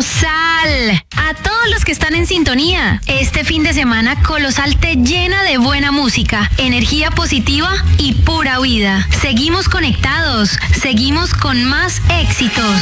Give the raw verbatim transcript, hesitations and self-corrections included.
Colosal. A todos los que están en sintonía, este fin de semana Colosal te llena de buena música, energía positiva y pura vida. Seguimos conectados, seguimos con más éxitos.